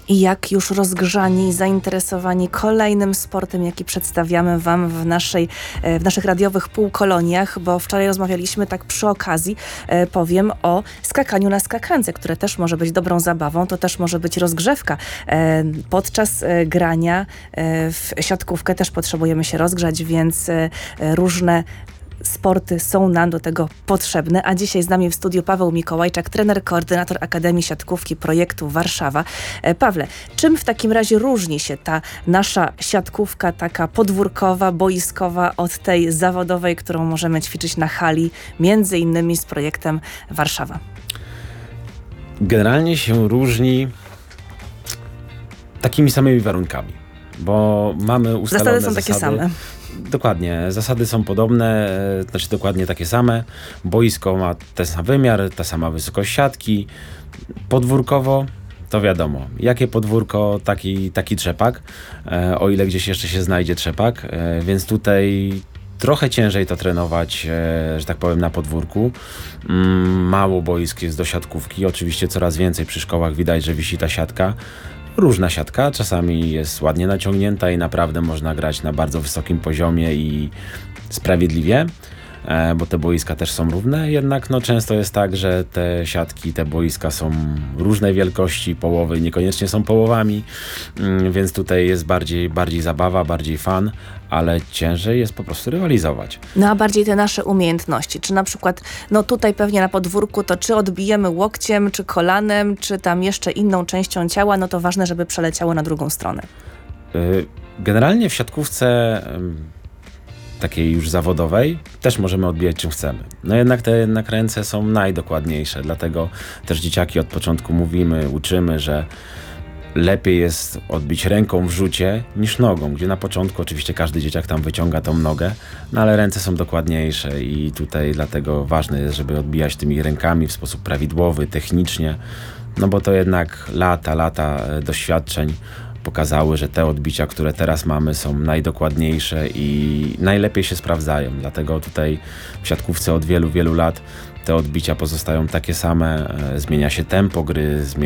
I jak już rozgrzani i zainteresowani kolejnym sportem, jaki przedstawiamy Wam w naszych radiowych półkoloniach, bo wczoraj rozmawialiśmy tak przy okazji, powiem o skakaniu na skakance, które też może być dobrą zabawą, to też może być rozgrzewka. Podczas grania w siatkówkę też potrzebujemy się rozgrzać, więc różne sporty są nam do tego potrzebne, a dzisiaj z nami w studiu Paweł Mikołajczak, trener, koordynator Akademii Siatkówki projektu Warszawa. Pawle, czym w takim razie różni się ta nasza siatkówka taka podwórkowa, boiskowa od tej zawodowej, którą możemy ćwiczyć na hali, między innymi z projektem Warszawa? Generalnie się różni takimi samymi warunkami, bo mamy ustalone zasady. Takie same. Dokładnie, zasady są podobne, znaczy dokładnie takie same. Boisko ma ten sam wymiar, ta sama wysokość siatki. Podwórkowo to wiadomo, jakie podwórko, taki trzepak, o ile gdzieś jeszcze się znajdzie trzepak, więc tutaj trochę ciężej to trenować, że tak powiem, na podwórku. Mało boisk jest do siatkówki, oczywiście coraz więcej przy szkołach widać, że wisi ta siatka. Różna siatka, czasami jest ładnie naciągnięta i naprawdę można grać na bardzo wysokim poziomie i sprawiedliwie, bo te boiska też są równe, jednak często jest tak, że te siatki, te boiska są różnej wielkości, połowy niekoniecznie są połowami, więc tutaj jest bardziej zabawa, bardziej fan, ale ciężej jest po prostu rywalizować. No a bardziej te nasze umiejętności, czy na przykład, tutaj pewnie na podwórku, to czy odbijemy łokciem, czy kolanem, czy tam jeszcze inną częścią ciała, to ważne, żeby przeleciało na drugą stronę. Generalnie w siatkówce takiej już zawodowej też możemy odbijać czym chcemy. Jednak ręce są najdokładniejsze, dlatego też dzieciaki od początku uczymy, że lepiej jest odbić ręką w rzucie niż nogą, gdzie na początku oczywiście każdy dzieciak tam wyciąga tą nogę, ale ręce są dokładniejsze i tutaj dlatego ważne jest, żeby odbijać tymi rękami w sposób prawidłowy, technicznie, bo to jednak lata doświadczeń pokazały, że te odbicia, które teraz mamy, są najdokładniejsze i najlepiej się sprawdzają. Dlatego tutaj w siatkówce od wielu lat te odbicia pozostają takie same. Zmienia się tempo gry,